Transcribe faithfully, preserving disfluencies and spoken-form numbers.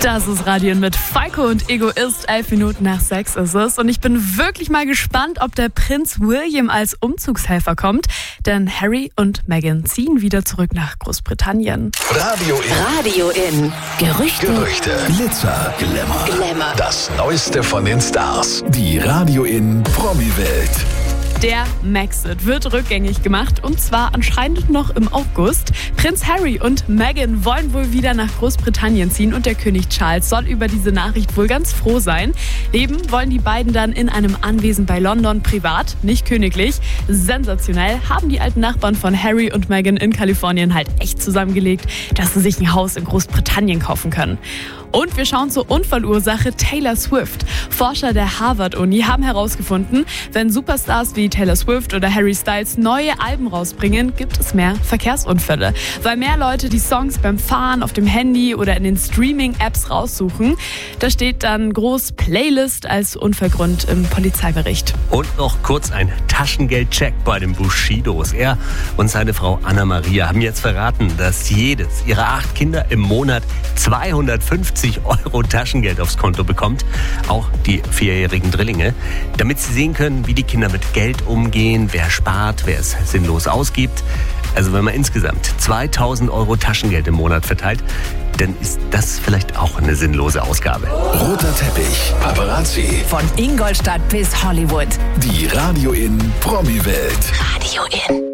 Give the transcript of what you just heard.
Das ist Radio In mit Falco und Egoist. Elf Minuten nach sechs ist es. Und ich bin wirklich mal gespannt, ob der Prinz William als Umzugshelfer kommt. Denn Harry und Meghan ziehen wieder zurück nach Großbritannien. Radio In. Radio In. Gerüchte. Gerüchte. Glitzer, Glamour. Glamour. Das Neueste von den Stars. Die Radio In Promi-Welt. Der Maxit wird rückgängig gemacht und zwar anscheinend noch im August. Prinz Harry und Meghan wollen wohl wieder nach Großbritannien ziehen und der König Charles soll über diese Nachricht wohl ganz froh sein. Leben wollen die beiden dann in einem Anwesen bei London privat, nicht königlich. Sensationell haben die alten Nachbarn von Harry und Meghan in Kalifornien halt echt zusammengelegt, dass sie sich ein Haus in Großbritannien kaufen können. Und wir schauen zur Unfallursache Taylor Swift. Forscher der Harvard-Uni haben herausgefunden, wenn Superstars wie Taylor Swift oder Harry Styles neue Alben rausbringen, gibt es mehr Verkehrsunfälle. Weil mehr Leute die Songs beim Fahren auf dem Handy oder in den Streaming-Apps raussuchen. Da steht dann groß Playlist als Unfallgrund im Polizeibericht. Und noch kurz ein Taschengeldcheck bei den Bushidos. Er und seine Frau Anna-Maria haben jetzt verraten, dass jedes ihrer acht Kinder im Monat zweihundertfünfzig Euro Taschengeld aufs Konto bekommt. Auch die vierjährigen Drillinge. Damit sie sehen können, wie die Kinder mit Geld umgehen, wer spart, wer es sinnlos ausgibt. Also wenn man insgesamt zweitausend Euro Taschengeld im Monat verteilt, dann ist das vielleicht auch eine sinnlose Ausgabe. Roter Teppich, Paparazzi. Von Ingolstadt bis Hollywood. Die Radio In Promi-Welt. Radio In.